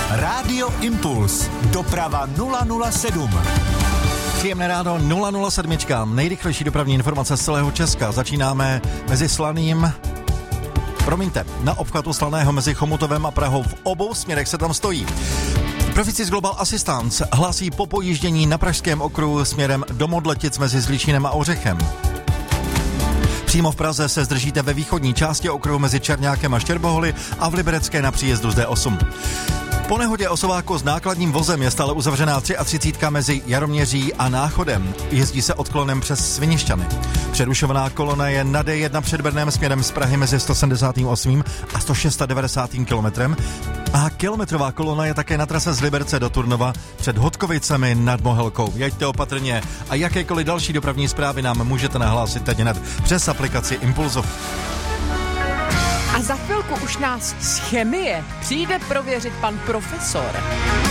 Rádio Impuls. Doprava 007. Příjemné ráno 007. Nejrychlejší dopravní informace z celého Česka. Začínáme mezi Slaným. Na obchvatu Slaného mezi Chomutovem a Prahou. V obou směrech se tam stojí. Proficis Global Assistance hlásí po pojíždění na pražském okruhu směrem do Modletic mezi Zlíčinem a Ořechem. Přímo v Praze se zdržíte ve východní části okruhu mezi Čerňákem a Štěrboholy a v Liberecké na příjezdu z D8. Po nehodě osováku s nákladním vozem je stále uzavřená 33 mezi Jaroměří a Náchodem. Jezdí se odklonem přes Svinišťany. Přerušovaná kolona je na D1 před Brnem směrem z Prahy mezi 178. a 196. kilometrem. A kilometrová kolona je také na trase z Liberce do Turnova před Hodkovicemi nad Mohelkou. Jeďte opatrně a jakékoliv další dopravní zprávy nám můžete nahlásit teď hned přes aplikaci Impulzu. A za chvilku už nás z chemie přijde prověřit pan profesor.